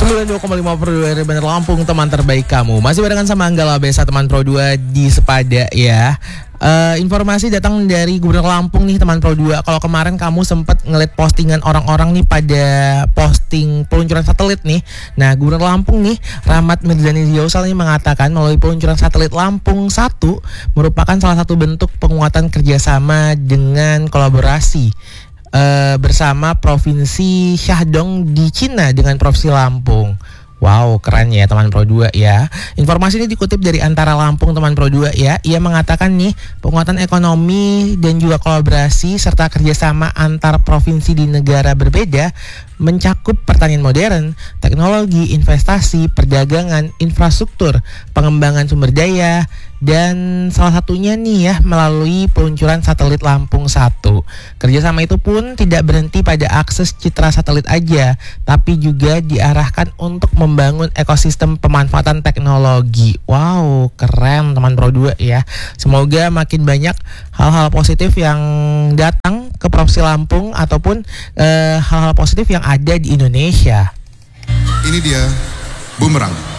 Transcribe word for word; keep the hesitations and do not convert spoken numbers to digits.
sembilan puluh dua koma lima Pro dua Bener Lampung, teman terbaik kamu. Masih barengan sama Anggala Besa, teman Pro dua di Sepada ya. Uh, informasi datang dari Gubernur Lampung nih, teman Pro dua. Kalau kemarin kamu sempat ngeliat postingan orang-orang nih pada posting peluncuran satelit nih. Nah, Gubernur Lampung nih, Rahmat Mirzani Ziosal nih mengatakan melalui peluncuran satelit Lampung satu merupakan salah satu bentuk penguatan kerjasama dengan kolaborasi uh, bersama Provinsi Shandong di Cina dengan Provinsi Lampung. Wow, keren ya teman Pro dua ya. Informasi ini dikutip dari Antara Lampung, teman Pro dua ya. Ia mengatakan nih, penguatan ekonomi dan juga kolaborasi serta kerjasama antar provinsi di negara berbeda mencakup pertanian modern, teknologi, investasi, perdagangan, infrastruktur, pengembangan sumber daya, dan salah satunya nih ya melalui peluncuran satelit Lampung satu. Kerjasama itu pun tidak berhenti pada akses citra satelit aja, tapi juga diarahkan untuk membangun ekosistem pemanfaatan teknologi. Wow, keren teman Pro dua ya. Semoga makin banyak hal-hal positif yang datang ke Provinsi Lampung ataupun uh, hal-hal positif yang ada di Indonesia. Ini dia bumerang.